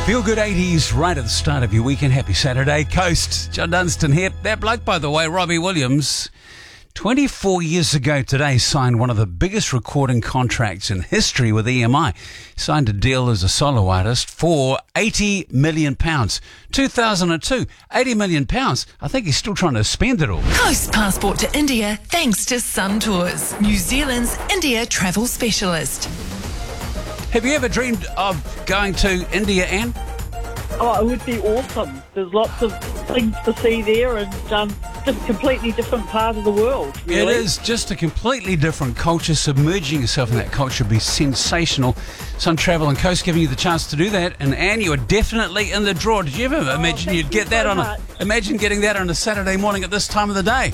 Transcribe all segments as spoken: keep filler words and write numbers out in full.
Feel good eighties right at the start of your weekend. Happy Saturday. Coast. John Dunstan here. That bloke, by the way, Robbie Williams, twenty-four years ago today signed one of the biggest recording contracts in history with E M I. He signed a deal as a solo artist for eighty million pounds. two thousand two, eighty million pounds. I think he's still trying to spend it all. Coast passport to India thanks to Sun Tours, New Zealand's India travel specialist. Have you ever dreamed of going to India, Anne? Oh, it would be awesome. There's lots of things to see there and um, just a completely different part of the world, really. It is just a completely different culture. Submerging yourself in that culture would be sensational. Sun Travel and Coast giving you the chance to do that. And Anne, you are definitely in the draw. Did you ever Oh, imagine thank you'd you get that so on a, much. imagine getting that on a Saturday morning at this time of the day?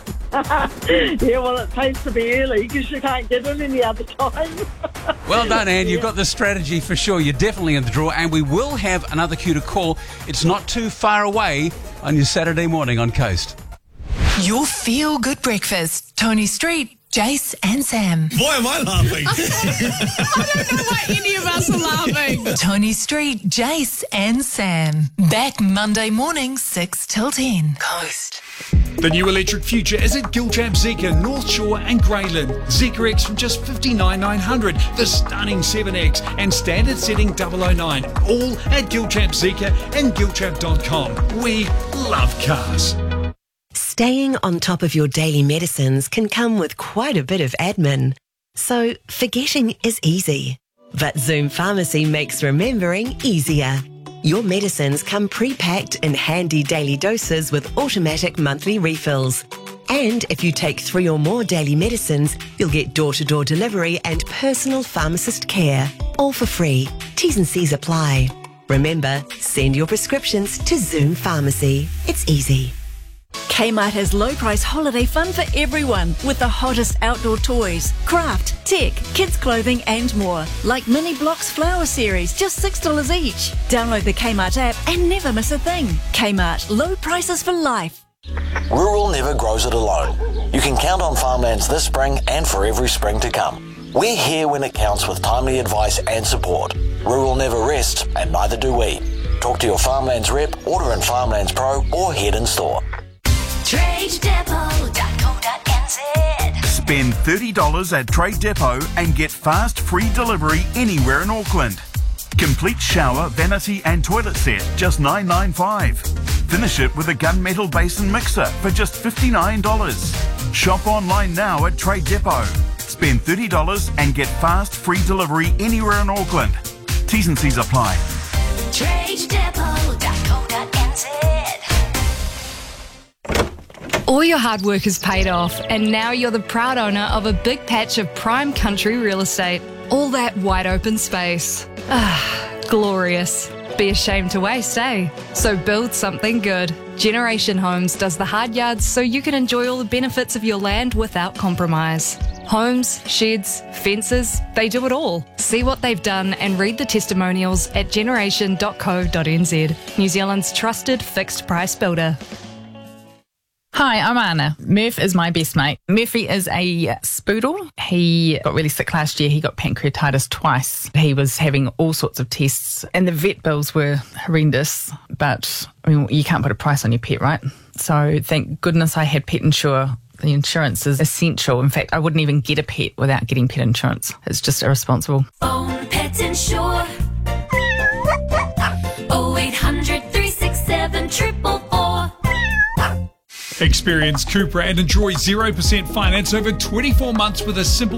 Yeah, well, it pays to be early because you can't get in any other time. Well done, Anne. You've Yeah. got the strategy for sure. You're definitely in the draw, and we will have another cue to call. It's not too far away on your Saturday morning on Coast. Your feel-good breakfast. Tony Street, Jace and Sam. Why am I laughing? I don't know why any of us are laughing. Tony Street, Jace and Sam. Back Monday morning, six till ten. Coast. The new electric future is at Giltrap Zeekr, North Shore and Greyland. Zeekr X from just fifty-nine thousand nine hundred, the stunning seven X and standard setting double oh nine. All at Giltrap Zeekr and giltrap dot com. We love cars. Staying on top of your daily medicines can come with quite a bit of admin. So forgetting is easy. But Zoom Pharmacy makes remembering easier. Your medicines come pre-packed in handy daily doses with automatic monthly refills. And if you take three or more daily medicines, you'll get door-to-door delivery and personal pharmacist care. All for free. T's and C's apply. Remember, send your prescriptions to Zoom Pharmacy. It's easy. Kmart has low price holiday fun for everyone with the hottest outdoor toys, craft, tech, kids clothing and more. Like Mini Blocks Flower Series, just six dollars each. Download the Kmart app and never miss a thing. Kmart, low prices for life. Rural never grows it alone. You can count on Farmlands this spring and for every spring to come. We're here when it counts with timely advice and support. Rural never rests and neither do we. Talk to your Farmlands rep, order in Farmlands Pro or head in store. trade depot dot co dot n z. Spend thirty dollars at Trade Depot and get fast free delivery anywhere in Auckland. Complete shower, vanity and toilet set, just nine ninety-five. Finish it with a gunmetal basin mixer for just fifty-nine dollars. Shop online now at Trade Depot. Spend thirty dollars and get fast free delivery anywhere in Auckland. T's and C's apply. trade depot dot co dot n z. All your hard work has paid off, and now you're the proud owner of a big patch of prime country real estate. All that wide open space. Ah, glorious. Be ashamed to waste, eh? So build something good. Generation Homes does the hard yards so you can enjoy all the benefits of your land without compromise. Homes, sheds, fences, they do it all. See what they've done and read the testimonials at generation dot co dot n z. New Zealand's trusted fixed price builder. Hi, I'm Anna. Murph is my best mate. Murphy is a spoodle. He got really sick last year. He got pancreatitis twice. He was having all sorts of tests and the vet bills were horrendous. But I mean, you can't put a price on your pet, right? So thank goodness I had Pet Insure. The insurance is essential. In fact, I wouldn't even get a pet without getting pet insurance. It's just irresponsible. Phone Pet Insure. oh eight hundred, three six seven, four four four. Experience Cupra and enjoy zero percent finance over twenty-four months with a simple